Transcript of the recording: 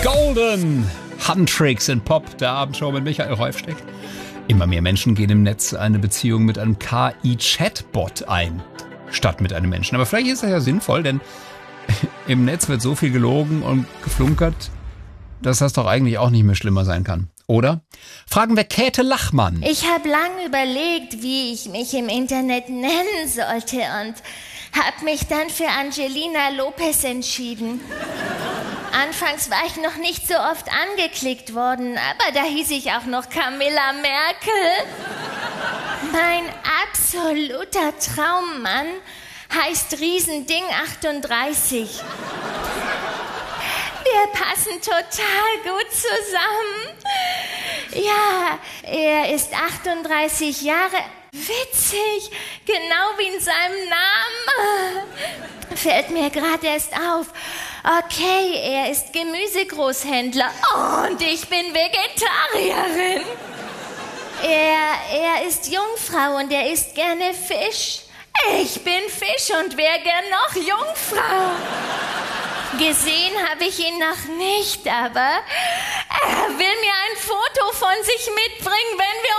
Golden Handtricks in Pop, der Abendshow mit Michael Reufstedt. Immer mehr Menschen gehen im Netz eine Beziehung mit einem KI-Chatbot ein, statt mit einem Menschen. Aber vielleicht ist das ja sinnvoll, denn im Netz wird so viel gelogen und geflunkert, dass das doch eigentlich auch nicht mehr schlimmer sein kann. Oder? Fragen wir Käthe Lachmann. Ich habe lange überlegt, wie ich mich im Internet nennen sollte und habe mich dann für Angelina Lopez entschieden. Anfangs war ich noch nicht so oft angeklickt worden, aber da hieß ich auch noch Camilla Merkel. Mein absoluter Traummann heißt Riesending 38. Wir passen total gut zusammen. Ja, er ist 38 Jahre. Witzig, genau wie in seinem Namen. Fällt mir gerade erst auf. Okay, er ist Gemüsegroßhändler und ich bin Vegetarierin. Er ist Jungfrau und er isst gerne Fisch. Ich bin Fisch und wäre gern noch Jungfrau. Gesehen habe ich ihn noch nicht, aber er will mir ein Foto von sich mitbringen, wenn wir